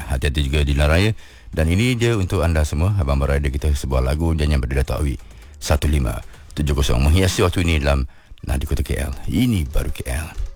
Hati-hati juga di jalan raya. Dan ini dia untuk anda semua, Abang Rider kita sebuah lagu nyanyian berdiri Dato' Awi 1570 menghiasi waktu ini dalam Nadi Kota KL. Ini baru KL.